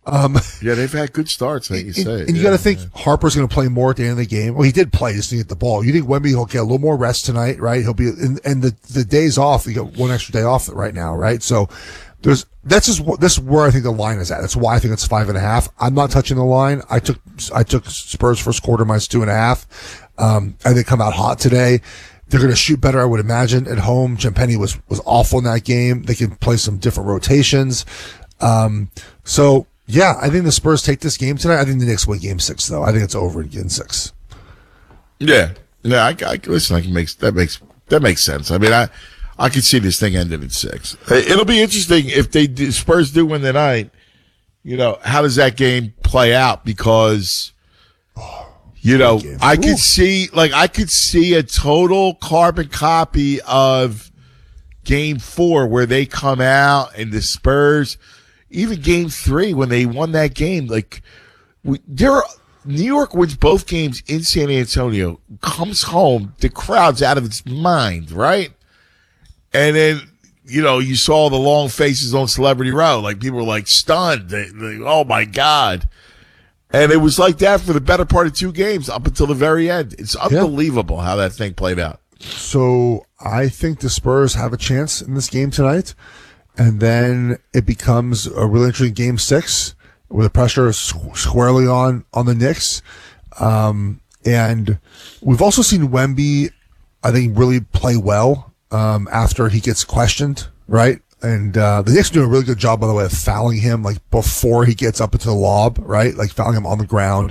Yeah, they've had good starts, like you say. And you got to think Harper's going to play more at the end of the game. Well, he did play, just didn't get the ball. You think Wemby will get a little more rest tonight, right? He'll be, and the days off, you got one extra day off right now, right? So this is where I think the line is at. That's why I think it's 5.5. I'm not touching the line. I took Spurs first quarter minus 2.5. I think come out hot today. They're going to shoot better, I would imagine, at home. Jempeni was awful in that game. They can play some different rotations. So yeah, I think the Spurs take this game tonight. I think the Knicks win game 6, though. I think it's over in 6. Yeah. I listen, that makes sense. I mean, I could see this thing ending at 6. It'll be interesting if Spurs do win tonight. You know, how does that game play out? Because, you know, I could see a total carbon copy of game 4 where they come out and the Spurs, even game 3 when they won that game, New York wins both games in San Antonio, comes home, the crowd's out of its mind, right? And then, you know, you saw the long faces on Celebrity Row. Like, people were like stunned. Oh my God. And it was like that for the better part of 2 games up until the very end. It's unbelievable how that thing played out. So I think the Spurs have a chance in this game tonight. And then it becomes a really interesting game 6 where the pressure is squarely on the Knicks. And we've also seen Wemby, I think, really play well after he gets questioned, right? And the Knicks do a really good job, by the way, of fouling him like before he gets up into the lob, right? Like fouling him on the ground.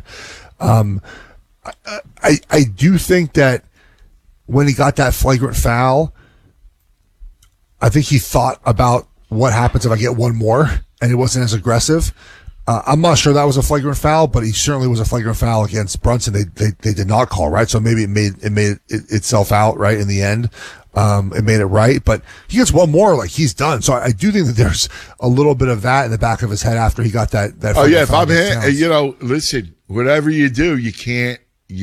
I do think that when he got that flagrant foul, I think he thought about what happens if I get one more, and it wasn't as aggressive. I'm not sure that was a flagrant foul, but he certainly was a flagrant foul against Brunson. They did not call, right? So maybe it made itself out, right, in the end. It made it right, but he gets one more, like he's done. So I do think that there's a little bit of that in the back of his head after he got that. Oh yeah, if I'm you know, listen, whatever you do, you can't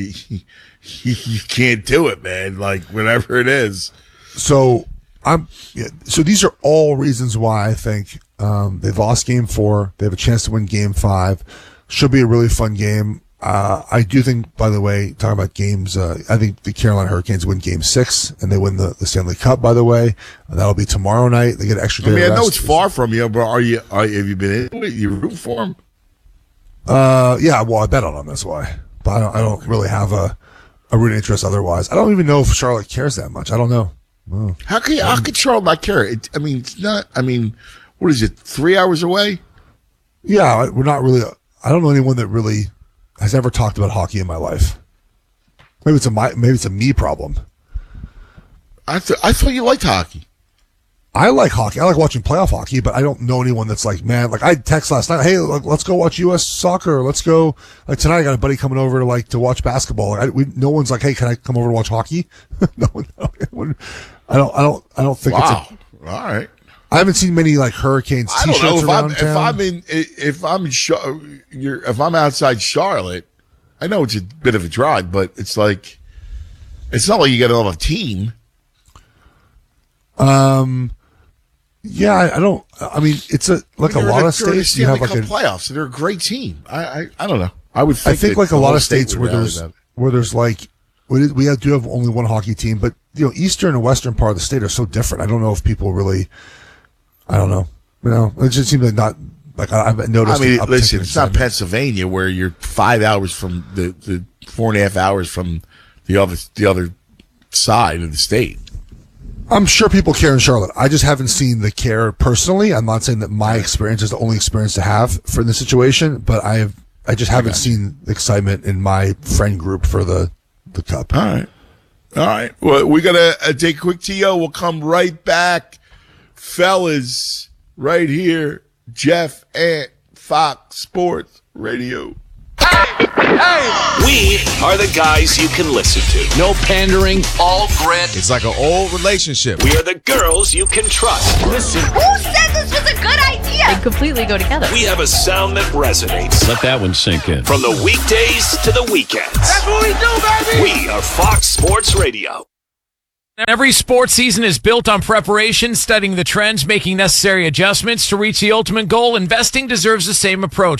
do it, man. Like whatever it is. So so these are all reasons why I think they've lost game 4. They have a chance to win game 5. Should be a really fun game. I do think, by the way, talking about games, I think the Carolina Hurricanes win game 6 and they win the Stanley Cup, by the way. That'll be tomorrow night. They get an extra day of rest. I know it's far from you, but have you been in it? You root for them? Yeah, well, I bet on them, that's why. But I don't really have a rooting interest otherwise. I don't even know if Charlotte cares that much. I don't know. Oh. How could Charlotte not care? It's not, what is it, 3 hours away? Yeah, we're not really, I don't know anyone that really has ever talked about hockey in my life. Maybe it's a me problem. I thought you liked hockey. I like hockey. I like watching playoff hockey, but I don't know anyone that's like, man, like I text last night, hey, let's go watch U.S. soccer. Let's go. Like tonight, I got a buddy coming over to watch basketball. No one's like, hey, can I come over to watch hockey? No one. I don't think it's all right. I haven't seen many like Hurricanes t-shirts around town. If I'm outside Charlotte, I know it's a bit of a drive, but it's like, it's not like you got to have a team. Yeah, I don't. I mean, it's a lot of states. You have like a playoffs. So they're a great team. I don't know. I think like a lot of states where there's like we do have only one hockey team, but you know, eastern and western part of the state are so different. I don't know if people really. I don't know. You know, it just seems like not like I've noticed. I mean, listen, it's not Pennsylvania where you're 5 hours from the 4.5 hours from the other side of the state. I'm sure people care in Charlotte. I just haven't seen the care personally. I'm not saying that my experience is the only experience to have for the situation, but I just haven't seen excitement in my friend group for the cup. All right. Well, we gotta take a quick TO. We'll come right back, fellas. Right here, Jeff at Fox Sports Radio. We are the guys you can listen to. No pandering, all grit. It's like an old relationship. We are the girls you can trust. Listen. Who said this was a good idea? They completely go together. We have a sound that resonates. Let that one sink in. From the weekdays to the weekends. That's what we do, baby. We are Fox Sports Radio. Every sports season is built on preparation, studying the trends, making necessary adjustments to reach the ultimate goal. Investing deserves the same approach.